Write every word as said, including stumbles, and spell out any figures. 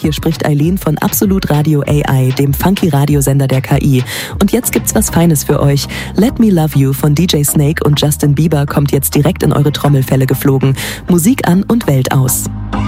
hier spricht Eileen von Absolut Radio A I, dem funky Radiosender der K I. Und jetzt gibt's was Feines für euch. Let Me Love You von D J Snake und Justin Bieber kommt jetzt direkt in eure Trommelfälle geflogen. Musik an und Welt aus.